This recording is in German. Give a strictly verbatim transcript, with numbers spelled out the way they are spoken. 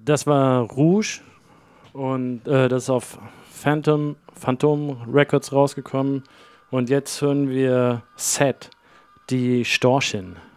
Das war Rouge und äh, das ist auf Phantom, Phantom Records rausgekommen. Und jetzt hören wir Set, die Storchin.